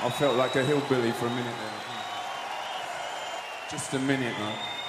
I felt like a hillbilly for a minute there. Just a minute, though.